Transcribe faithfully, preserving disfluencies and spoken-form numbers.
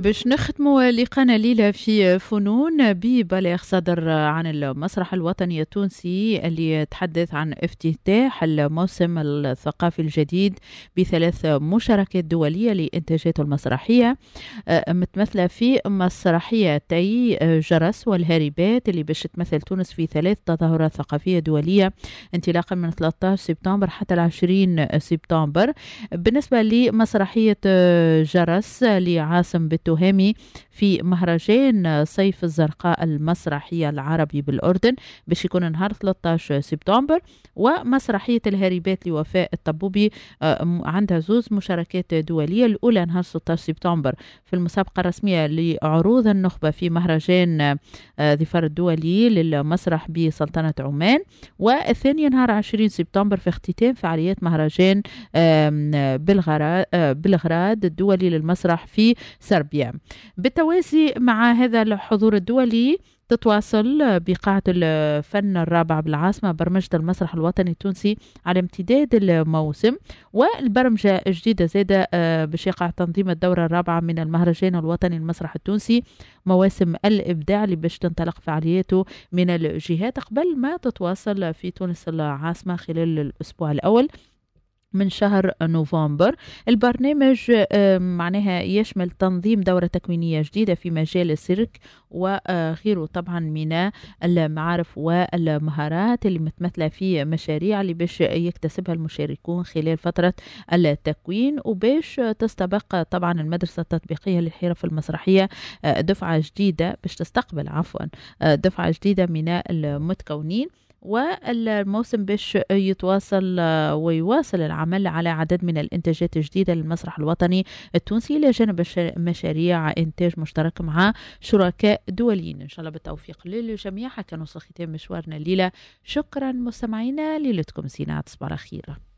باش نختموا لقانا ليلة في فنون ببلاغ صدر عن المسرح الوطني التونسي اللي يتحدث عن افتتاح الموسم الثقافي الجديد بثلاث مشاركات دولية لإنتاجاته المسرحية متمثلة في مسرحيتي جرس والهاربات اللي باش تمثل تونس في ثلاث تظاهرات ثقافية دولية انطلاقا من ثلاثة عشر سبتمبر حتى عشرين سبتمبر. بالنسبة لمسرحية جرس لعاصم بالتهامي في مهرجان صيف الزرقاء المسرحية العربي بالأردن باش يكون نهار ثلاثة عشر سبتمبر، ومسرحية الهاربات لوفاء الطبوبي عندها زوز مشاركات دولية، الأولى نهار ستة عشر سبتمبر في المسابقة الرسمية لعروض النخبة في مهرجان ظفار الدولي للمسرح بسلطنة عمان، والثانية نهار عشرين سبتمبر في اختتام فعاليات مهرجان بلغراد الدولي للمسرح في صربيا. بالتوازي مع هذا الحضور الدولي تتواصل بقاعة الفن الرابعة بالعاصمة برمجة المسرح الوطني التونسي على امتداد الموسم، والبرمجة جديدة زادة باش يقع تنظيم الدورة الرابعة من المهرجان الوطني المسرح التونسي مواسم الإبداع اللي باش تنطلق فعالياته من الجهات قبل ما تتواصل في تونس العاصمة خلال الأسبوع الأول من شهر نوفمبر. البرنامج معناها يشمل تنظيم دورة تكوينية جديدة في مجال السيرك وغيره طبعا من المعارف والمهارات اللي متمثلة في مشاريع اللي باش يكتسبها المشاركون خلال فترة التكوين، وباش تستبق طبعا المدرسة التطبيقية للحرف المسرحية دفعة جديدة باش تستقبل عفوا دفعة جديدة من المتكونين، والموسم باش يتواصل ويواصل العمل على عدد من الانتاجات الجديدة للمسرح الوطني التونسي إلى جانب مشاريع إنتاج مشترك مع شركاء دوليين. إن شاء الله بالتوفيق للجميع. حتى نوصل ختام مشوارنا الليلة. شكرا مستمعينا، ليلتكم سينات، صباح خير.